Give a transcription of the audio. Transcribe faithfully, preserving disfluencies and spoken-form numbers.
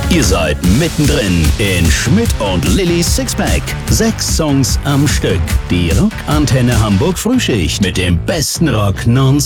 Ihr seid mittendrin in Schmidt und Lillys Sixpack. Sechs Songs am Stück. Die Rockantenne Hamburg Frühschicht mit dem besten Rock nonstop.